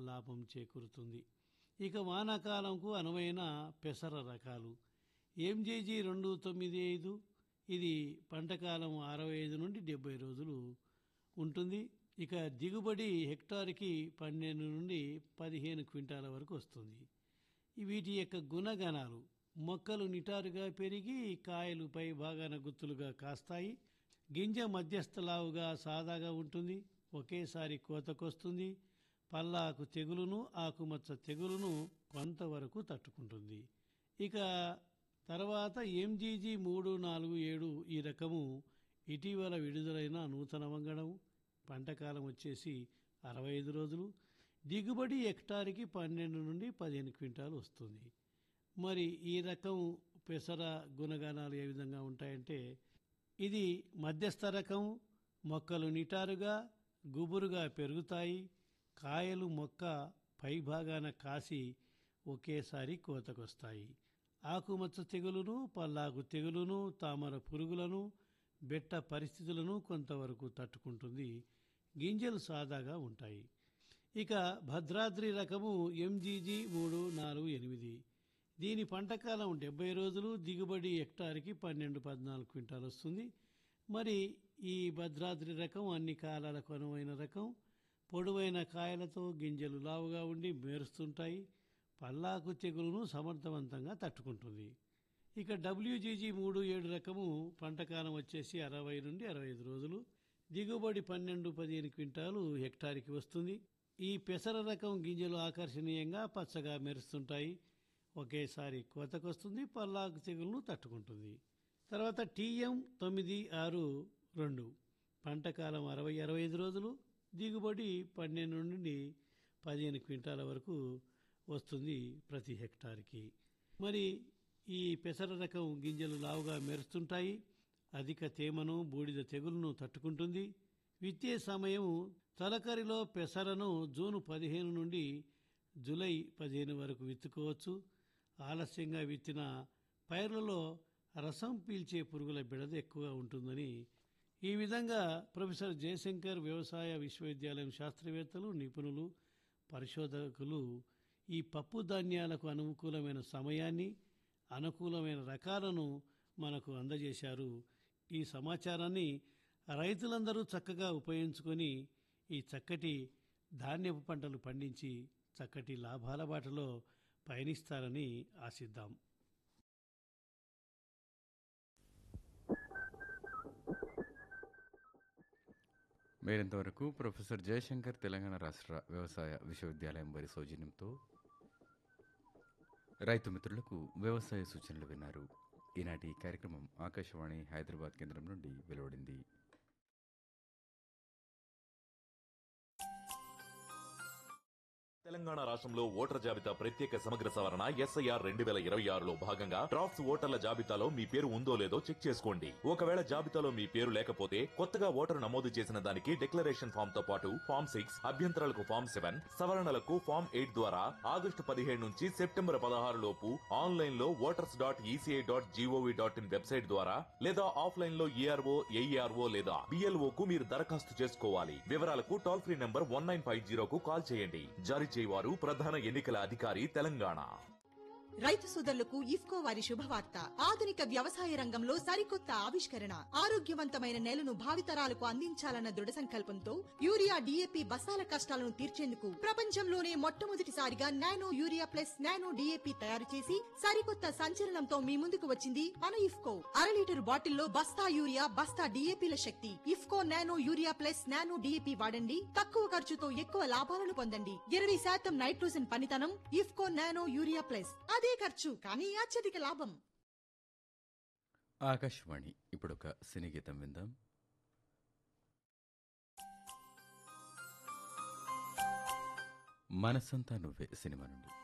లాభం చేకూరుతుంది. ఇక వానాకాలంకు అనువైన పెసర రకాలు ఎంజేజీ 295, ఇది పంటకాలం 65 నుండి 70 రోజులు ఉంటుంది. ఇక దిగుబడి హెక్టార్కి 12 నుండి 15 క్వింటాల వరకు వస్తుంది. వీటి యొక్క గుణగణాలు: మొక్కలు నిటారుగా పెరిగి కాయలు పై భాగాన గుత్తులుగా కాస్తాయి. గింజ మధ్యస్థ లావుగా సాదాగా ఉంటుంది. ఒకేసారి కోతకొస్తుంది. పల్లాకు తెగులును ఆకుమచ్చ తెగులును కొంతవరకు తట్టుకుంటుంది. ఇక తర్వాత ఎంజీజీ 347 ఈ రకము ఇటీవల విడుదలైన నూతన వంగడం. పంటకాలం వచ్చేసి 65 రోజులు. దిగుబడి హెక్టార్కి 12 నుండి 15 క్వింటాలు వస్తుంది. మరి ఈ రకం పెసర గుణగణాలు ఏ విధంగా ఉంటాయంటే, ఇది మధ్యస్థ రకం. మొక్కలు నిటారుగా గుబురుగా పెరుగుతాయి. కాయలు మొక్క పైభాగాన కాసి ఒకేసారి కోతకొస్తాయి. ఆకుమచ్చ తెగులును పల్లాకు తెగులును తామర పురుగులను బెట్ట పరిస్థితులను కొంతవరకు తట్టుకుంటుంది. గింజలు సాదాగా ఉంటాయి. ఇక భద్రాద్రి రకము ఎంజీజీ 348, దీని పంటకాలం 70 రోజులు. దిగుబడి హెక్టార్కి 12-14 క్వింటాలు వస్తుంది. మరి ఈ భద్రాద్రి రకం అన్ని కాలాలకు అనువైన రకం. పొడవైన కాయలతో గింజలు లావుగా ఉండి మేరుస్తుంటాయి. పల్లాకు తెగులును సమర్థవంతంగా తట్టుకుంటుంది. ఇక డబ్ల్యూజీజీ 37 రకము పంటకాలం వచ్చేసి 60 నుండి 65 రోజులు. దిగుబడి 12-15 క్వింటాలు హెక్టార్కి వస్తుంది. ఈ పెసర రకం గింజలు ఆకర్షణీయంగా పచ్చగా మెరుస్తుంటాయి. ఒకేసారి కోతకొస్తుంది. పల్లాకు తెగులను తట్టుకుంటుంది. తర్వాత టీఎం 962 పంటకాలం 60-65 రోజులు. దిగుబడి 12 నుండి 15 క్వింటాల వరకు వస్తుంది ప్రతి హెక్టార్కి. మరి ఈ పెసర రకం గింజలు లావుగా మెరుస్తుంటాయి. అధిక తేమను బూడిద తెగులను తట్టుకుంటుంది. విత్తే సమయం తొలకరిలో పెసరను జూన్ 15 నుండి జూలై 15 వరకు విత్తుకోవచ్చు. ఆలస్యంగా విత్తిన పైర్లలో రసం పీల్చే పురుగుల బెడద ఎక్కువగా ఉంటుందని ఈ విధంగా ప్రొఫెసర్ జయశంకర్ వ్యవసాయ విశ్వవిద్యాలయం శాస్త్రవేత్తలు, నిపుణులు, పరిశోధకులు ఈ పప్పు ధాన్యాలకు అనుకూలమైన సమయాన్ని, అనుకూలమైన రకాలను మనకు అందజేశారు. ఈ సమాచారాన్ని రైతులందరూ చక్కగా ఉపయోగించుకొని ఈ చక్కటి ధాన్యపు పంటలు పండించి చక్కటి లాభాల బాటలో పయనిస్తారని ఆశిద్దాం. మీరింతవరకు ప్రొఫెసర్ జయశంకర్ తెలంగాణ రాష్ట్ర వ్యవసాయ విశ్వవిద్యాలయం వారి సౌజన్యంతో రైతు మిత్రులకు వ్యవసాయ సూచనలు విన్నారు. ఈనాటి కార్యక్రమం ఆకాశవాణి హైదరాబాద్ కేంద్రం నుండి వెలువడింది. తెలంగాణ రాష్ట్రంలో ఓటర్ జాబితా ప్రత్యేక సమగ్ర సవరణ SIR 2026లో భాగంగా డ్రాఫ్ట్స్ ఓటర్ల జాబితాలో మీ పేరు ఉందో లేదో చెక్ చేసుకోండి. ఒకవేళ జాబితాలో మీ పేరు లేకపోతే కొత్తగా ఓటరు నమోదు చేసిన దానికి డిక్లరేషన్ ఫామ్ తో పాటు ఫామ్ 6, అభ్యంతరాలకు ఫామ్ 7, సవరణలకు ఫామ్ 8 ద్వారా ఆగస్టు 15 నుంచి సెప్టెంబర్ 16 లోపు ఆన్లైన్ లో voters.eci.gov.in వెబ్సైట్ ద్వారా లేదా ఆఫ్లైన్ లో ERO, AERO లేదా BLO కు మీరు దరఖాస్తు చేసుకోవాలి. వివరాలకు టోల్ ఫ్రీ నంబర్ 1950 కు కాల్ చేయండి. జారీ చేయవారు ప్రధాన ఎన్నికల అధికారి తెలంగాణ. రైతు సోదరులకు ఇఫ్కో వారి శుభవార్త. ఆధునిక వ్యవసాయ రంగంలో సరికొత్త ఆవిష్కరణ, ఆరోగ్యవంతమైన నేలను భావితరాలకు అందించాలన్న దృఢ సంకల్పంతో యూరియా DAP బస్తాల కష్టాలను తీర్చేందుకు ప్రపంచంలోనే మొట్టమొదటిసారిగా nano urea plus nano DAP తయారు చేసి సరికొత్త సంచలనంతో మీ ముందుకు వచ్చింది మన ఇఫ్కో. 1/2 లీటర్ బాటిల్లో బస్తా యూరియా, బస్తా DAPల శక్తి. IFFCO nano urea plus nano DAP వాడండి. తక్కువ ఖర్చుతో ఎక్కువ లాభాలను పొందండి. 20% నైట్రోజన్ పనితనం. IFFCO nano urea plus. అదే ఖర్చు కానీ అత్యధిక లాభం. ఆకాశవాణి. ఇప్పుడొక సినీ గీతం విందాం. మనసంతా నువ్వే సినిమా నుండి.